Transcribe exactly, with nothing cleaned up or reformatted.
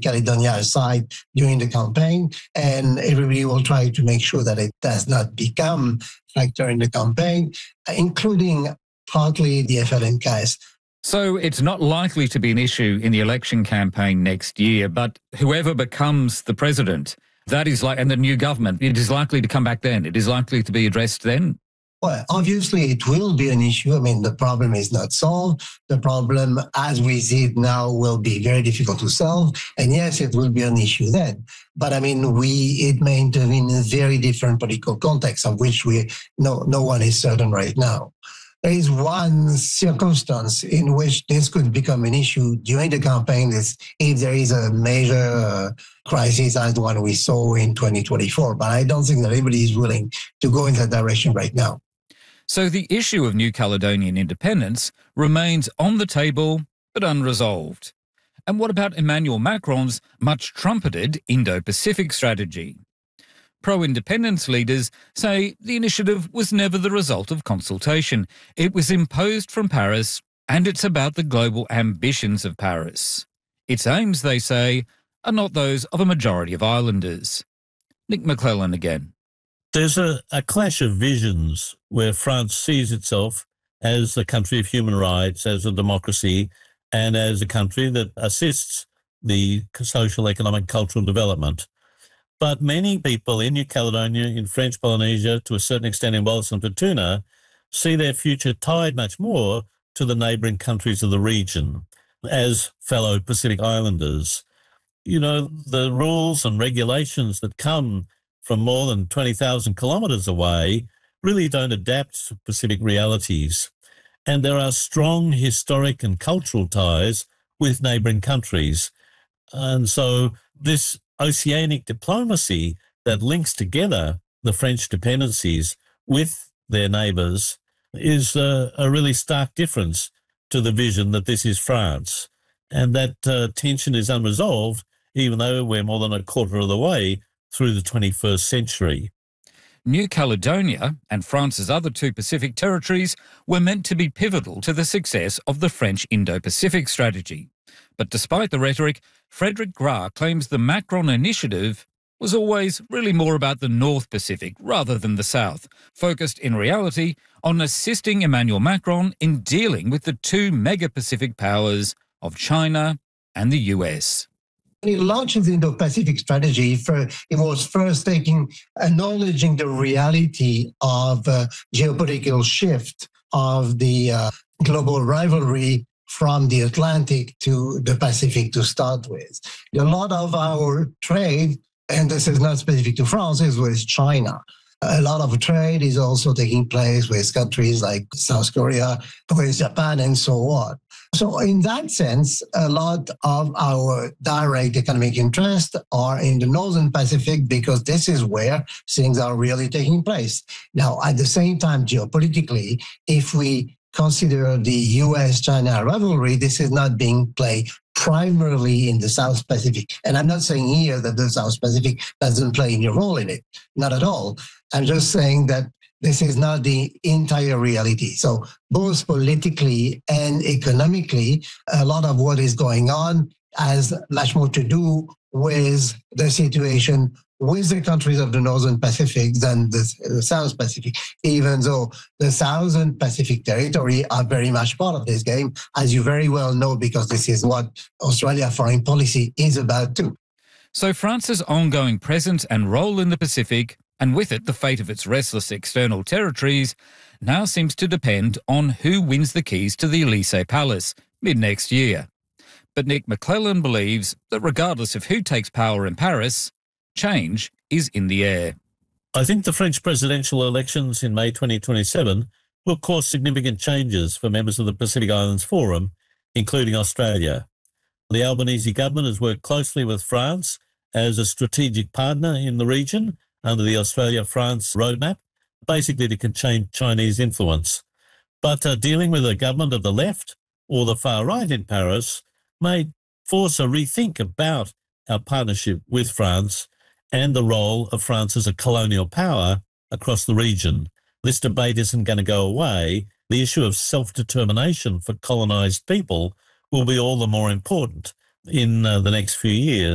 Caledonia aside during the campaign, and everybody will try to make sure that it does not become a factor in the campaign, including partly the F L N K S. So it's not likely to be an issue in the election campaign next year, but whoever becomes the president, that is like, and the new government, it is likely to come back then. It is likely to be addressed then. Well, obviously it will be an issue. I mean, the problem is not solved. The problem, as we see it now, will be very difficult to solve. And yes, it will be an issue then. But I mean, we it may intervene in a very different political context of which we no no one is certain right now. There is one circumstance in which this could become an issue during the campaign is if there is a major uh, crisis as the one we saw in twenty twenty-four. But I don't think that anybody is willing to go in that direction right now. So the issue of New Caledonian independence remains on the table but unresolved. And what about Emmanuel Macron's much trumpeted Indo-Pacific strategy? Pro-independence leaders say the initiative was never the result of consultation. It was imposed from Paris, and it's about the global ambitions of Paris. Its aims, they say, are not those of a majority of islanders. Nick McClellan again. There's a, a clash of visions where France sees itself as a country of human rights, as a democracy, and as a country that assists the social, economic, cultural development. But many people in New Caledonia, in French Polynesia, to a certain extent in Wallis and Futuna, see their future tied much more to the neighbouring countries of the region as fellow Pacific Islanders. You know, the rules and regulations that come from more than twenty thousand kilometres away really don't adapt to Pacific realities. And there are strong historic and cultural ties with neighbouring countries. And so this oceanic diplomacy that links together the French dependencies with their neighbours is a, a really stark difference to the vision that this is France. And that uh, tension is unresolved, even though we're more than a quarter of the way through the twenty-first century. New Caledonia and France's other two Pacific territories were meant to be pivotal to the success of the French Indo-Pacific strategy. But despite the rhetoric, Frédéric Gras claims the Macron initiative was always really more about the North Pacific rather than the South, focused in reality on assisting Emmanuel Macron in dealing with the two mega-Pacific powers of China and the U S. When he launched the Indo-Pacific strategy, for, it was first taking, acknowledging the reality of uh, geopolitical shift of the uh, global rivalry from the Atlantic to the Pacific to start with. A lot of our trade, and this is not specific to France, is with China. A lot of trade is also taking place with countries like South Korea, with Japan, and so on. So in that sense, a lot of our direct economic interests are in the Northern Pacific because this is where things are really taking place. Now, at the same time, geopolitically, if we consider the U S China rivalry, this is not being played primarily in the South Pacific. And I'm not saying here that the South Pacific doesn't play any role in it. Not at all. I'm just saying that this is not the entire reality. So both politically and economically, a lot of what is going on has much more to do with the situation with the countries of the Northern Pacific than the, the South Pacific, even though the Southern Pacific territory are very much part of this game, as you very well know, because this is what Australia foreign policy is about too. So France's ongoing presence and role in the Pacific, and with it the fate of its restless external territories, now seems to depend on who wins the keys to the Elysee Palace mid-next year. But Nick McClellan believes that regardless of who takes power in Paris, change is in the air. I think the French presidential elections in May twenty twenty-seven will cause significant changes for members of the Pacific Islands Forum, including Australia. The Albanese government has worked closely with France as a strategic partner in the region under the Australia-France roadmap, basically to contain Chinese influence. But uh, dealing with a government of the left or the far right in Paris may force a rethink about our partnership with France and the role of France as a colonial power across the region. This debate isn't going to go away. The issue of self-determination for colonised people will be all the more important in uh, the next few years.